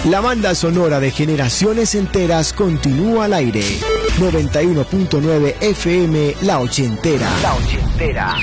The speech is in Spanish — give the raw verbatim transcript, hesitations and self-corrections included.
La banda sonora de generaciones enteras continúa al aire. noventa y uno punto nueve F M La Ochentera. La Ochentera.